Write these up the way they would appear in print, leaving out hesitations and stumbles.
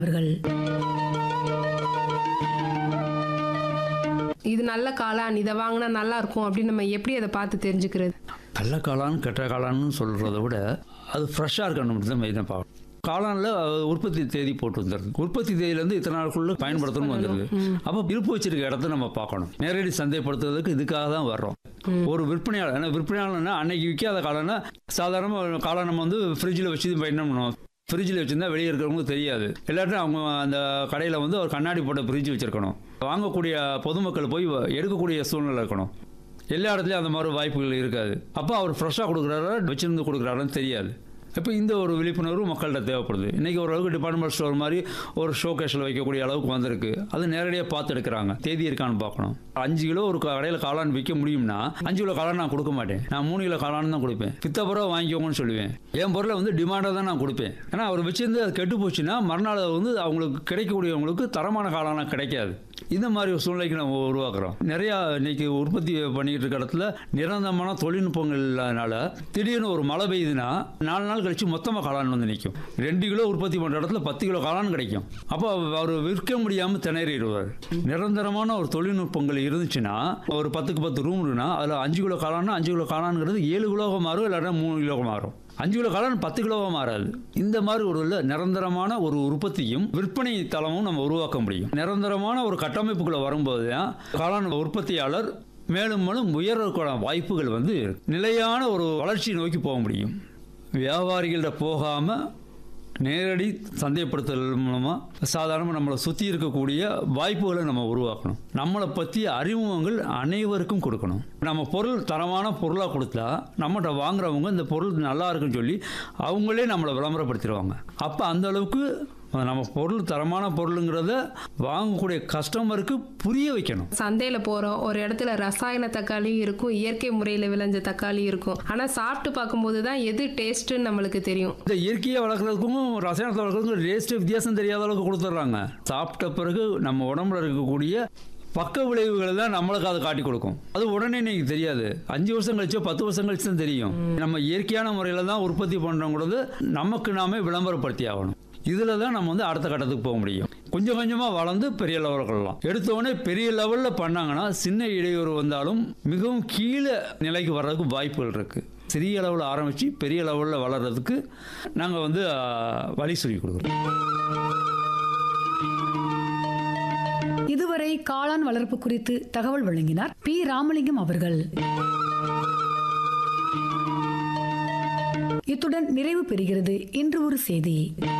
அவர்கள். இது நல்ல காளான், இதை வாங்கினா நல்லா இருக்கும் அப்படின்னு நம்ம எப்படி அதை பார்த்து தெரிஞ்சுக்கிறது? நல்ல காளான் கெட்ட காளான்னு சொல்கிறத விட அது ஃப்ரெஷ்ஷாக இருக்கணும் தான் மெயினாக பார்க்கணும். காளானில் உற்பத்தி தேதி போட்டு வந்துடுது. உற்பத்தி தேதியிலேருந்து இத்தனை நாளுக்குள்ளே பயன்படுத்தணும் வந்துடுது. அப்போ இருப்பு வச்சிருக்க இடத்த நம்ம பார்க்கணும். நேரடி சந்தைப்படுத்துறதுக்கு இதுக்காக தான் வர்றோம். ஒரு விற்பனையாளர், ஏன்னா விற்பனையாளர்னா அன்னைக்கு விற்காத காளானை சாதாரணமாக காளான் நம்ம வந்து ஃப்ரிட்ஜில் வச்சு என்ன பண்ணுவோம், ஃப்ரிட்ஜில் வச்சுருந்தா வெளியே இருக்கிறவங்களுக்கு தெரியாது. எல்லாத்தையும் அவங்க அந்த கடையில் வந்து ஒரு கண்ணாடி போட்ட ஃப்ரிட்ஜ் வச்சுருக்கணும். வாங்கக்கூடிய பொதுமக்கள் போய் எடுக்கக்கூடிய சூழ்நிலை இருக்கணும். எல்லா இடத்துலையும் அந்த மாதிரி வாய்ப்புகள் இருக்காது. அப்போ அவர் ஃப்ரெஷ்ஷாக கொடுக்குறாரா வச்சுருந்து கொடுக்குறாருன்னு தெரியாது. இப்போ இந்த ஒரு விழிப்புணர்வு மக்கள்கிட்ட தேவைப்படுது. இன்றைக்கி ஓரளவுக்கு டிபார்ட்மெண்ட் ஸ்டோர் மாதிரி ஒரு ஷோ கேஷில் வைக்கக்கூடிய அளவுக்கு வந்திருக்கு. அது நேரடியாக பார்த்து எடுக்கிறாங்க. தேதி இருக்கான்னு பார்க்கணும். 5 கிலோ ஒரு கடையில் காளான் விற்க முடியும்னா 5 கிலோ காளான் நான் கொடுக்க மாட்டேன். நான் 3 கிலோ காளான் தான் கொடுப்பேன். பித்தப்புறம் வாங்கிக்கோங்கன்னு சொல்லுவேன். என் பொருளை வந்து டிமாண்டாக தான் நான் கொடுப்பேன். ஏன்னா அவர் வச்சிருந்து அது கெட்டு போச்சுன்னா மறுநாள் வந்து அவங்களுக்கு கிடைக்கக்கூடியவங்களுக்கு தரமான காளானாக கிடைக்காது. இந்த மாதிரி ஒரு சூழ்நிலைக்கு நம்ம உருவாக்குறோம். நிறையா இன்னைக்கு உற்பத்தி பண்ணிக்கிட்டு இருக்க இடத்துல நிரந்தரமான தொழில்நுட்பங்கள் இல்லாதனால திடீர்னு ஒரு மழை பெய்யுதுன்னா 4 நாள் கழிச்சு மொத்தமாக காளான் வந்து நிற்கும். 2 கிலோ உற்பத்தி பண்ணுற இடத்துல 10 கிலோ காளான் கிடைக்கும். அப்போ அவர் விற்க முடியாமல் திணறிடுவார். நிரந்தரமான ஒரு தொழில்நுட்பங்கள் இருந்துச்சுன்னா ஒரு 10க்கு 10 ரூம் இருக்குன்னா அதில் 5 கிலோ காளான்னா 5 கிலோ காளான்ங்கிறது 7 கிலோவாக மாறும், இல்லாட்டா 3 கிலோவாக மாறும். 5 கிலோ காளான் 10 கிலோவாக மாறாது. இந்த மாதிரி ஒரு நிரந்தரமான ஒரு உற்பத்தியும் விற்பனை தளமும் நம்ம உருவாக்க முடியும். நிரந்தரமான ஒரு கட்டமைப்புக்குள்ள வரும்போது தான் காளான் உற்பத்தியாளர் மேலும் மேலும் உயர்வதற்கான வாய்ப்புகள் வந்து நிலையான ஒரு வளர்ச்சி நோக்கி போக முடியும். வியாபாரிகள்கிட்ட போகாமல் நேரடி சந்தைப்படுத்துதல் மூலமாக சாதாரணமாக நம்மளை சுற்றி இருக்கக்கூடிய வாய்ப்புகளை நம்ம உருவாக்கணும். நம்மளை பற்றிய அறிமுகங்கள் அனைவருக்கும் கொடுக்கணும். நம்ம பொருள் தரமான பொருளாக கொடுத்தா நம்மகிட்ட வாங்குறவங்க இந்த பொருள் நல்லா இருக்குன்னு சொல்லி அவங்களே நம்மளை விளம்பரப்படுத்திடுவாங்க. அப்போ அந்த அளவுக்கு நம்ம பொருள் தரமான பொருளுங்கிறத வாங்கக்கூடிய கஸ்டமருக்கு புரிய வைக்கணும். சந்தையில் போகிறோம், ஒரு இடத்துல ரசாயன தக்காளி இருக்கும், இயற்கை முறையில் விளைஞ்ச தக்காளி இருக்கும். ஆனால் சாப்பிட்டு பார்க்கும்போது தான் எது டேஸ்ட்டுன்னு நம்மளுக்கு தெரியும். இந்த இயற்கையை வளர்க்குறதுக்கும் ரசாயனத்தை வளர்க்குறதுக்கும் டேஸ்ட்டு வித்தியாசம் தெரியாத அளவுக்கு கொடுத்துட்றாங்க. சாப்பிட்ட பிறகு நம்ம உடம்புல இருக்கக்கூடிய பக்க விளைவுகளை தான் நம்மளுக்கு அதை காட்டி கொடுக்கும். அது உடனே இன்னைக்கு தெரியாது. 5 வருஷம் கழிச்சோ 10 வருஷம் கழிச்சு தான் தெரியும். நம்ம இயற்கையான முறையில் தான் உற்பத்தி பண்ணுறோங்கிறது நமக்கு நாமே விளம்பரப்படுத்தி ஆகணும். இதில் தான் நம்ம வந்து அடுத்த கட்டத்துக்கு போக முடியும். கொஞ்சம் கொஞ்சமாக வளர்ந்து பெரிய லெவலில் கொள்ளலாம். எடுத்தோடனே பெரிய லெவலில் பண்ணாங்கன்னா சின்ன இடையூறு வந்தாலும் மிகவும் கீழே நிலைக்கு வர்றதுக்கு வாய்ப்புகள் இருக்குது. சிறிய அளவில் ஆரம்பித்து பெரிய லெவலில் வளர்கிறதுக்கு நாங்கள் வந்து வழி சொல்லி கொடுக்குறோம். இதுவரை காளான் வளர்ப்பு குறித்து தகவல் வழங்கினார் பி. ராமலிங்கம் அவர்கள். இத்துடன் நிறைவு பெறுகிறது இன்று ஒரு செய்தி.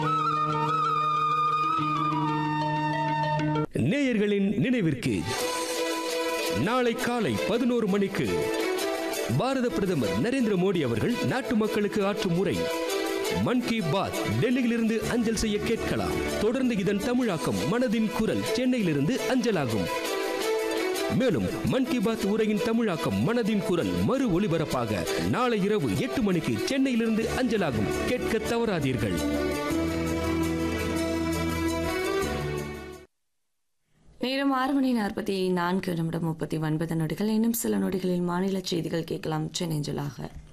நேயர்களின் நினைவிற்கு நாளை காலை 11 மணிக்கு பாரத பிரதமர் நரேந்திர மோடி அவர்கள் நாட்டு மக்களுக்கு ஆற்றும் உரை மன் கி பாத் டெல்லியிலிருந்து அஞ்சல் செய்ய கேட்கலாம். தொடர்ந்து இதன் தமிழாக்கம் மனதின் குரல் சென்னையிலிருந்து அஞ்சலாகும். மேலும் மன் கி பாத் உரையின் தமிழாக்கம் மனதின் குரல் மறு ஒலிபரப்பாக நாளை இரவு 8 மணிக்கு சென்னையிலிருந்து அஞ்சலாகும். கேட்க தவறாதீர்கள். நேரம் 6:44 நிமிடம் 39 நொடிகள். இன்னும் சில நொடிகளில் மாநில செய்திகள் கேட்கலாம் சென்னைஞ்சலாக.